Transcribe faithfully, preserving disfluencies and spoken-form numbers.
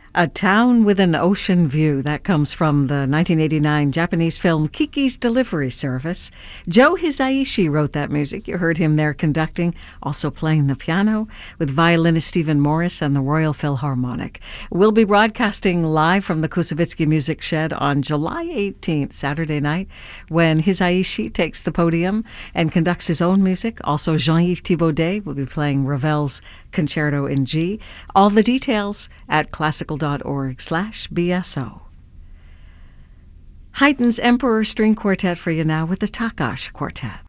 A Town with an Ocean View. That comes from the nineteen eighty-nine Japanese film Kiki's Delivery Service. Joe Hisaishi wrote that music. You heard him there conducting, also playing the piano with violinist Stephen Morris and the Royal Philharmonic. We'll be broadcasting live from the Kusavitsky Music Shed on July eighteenth, Saturday night, when Hisaishi takes the podium and conducts his own music. Also, Jean-Yves Thibaudet will be playing Ravel's Concerto in G. All the details at classical.org slash BSO. Haydn's Emperor String Quartet for you now with the Taakash Quartet.